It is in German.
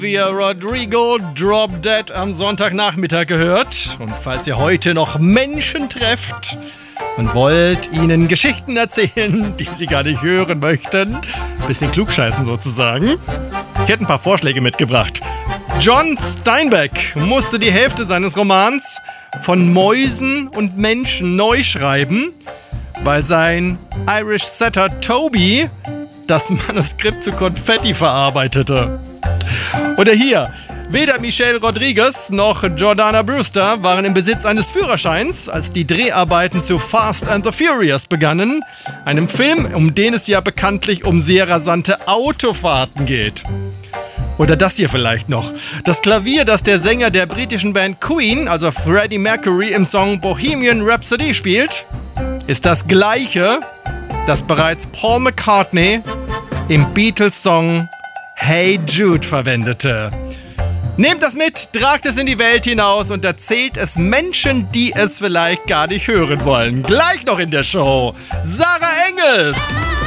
Wie ihr Rodrigo Drop Dead am Sonntagnachmittag gehört. Und falls ihr heute noch Menschen trefft und wollt ihnen Geschichten erzählen, die sie gar nicht hören möchten, bisschen klugscheißen sozusagen, ich hätte ein paar Vorschläge mitgebracht. John Steinbeck musste die Hälfte seines Romans von Mäusen und Menschen neu schreiben, weil sein Irish Setter Toby das Manuskript zu Konfetti verarbeitete. Oder hier, weder Michelle Rodriguez noch Jordana Brewster waren im Besitz eines Führerscheins, als die Dreharbeiten zu Fast and the Furious begannen, einem Film, um den es ja bekanntlich um sehr rasante Autofahrten geht. Oder das hier vielleicht noch. Das Klavier, das der Sänger der britischen Band Queen, also Freddie Mercury, im Song Bohemian Rhapsody spielt, ist das gleiche, das bereits Paul McCartney im Beatles-Song Hey Jude verwendete. Nehmt das mit, tragt es in die Welt hinaus und erzählt es Menschen, die es vielleicht gar nicht hören wollen. Gleich noch in der Show, Sarah Engels!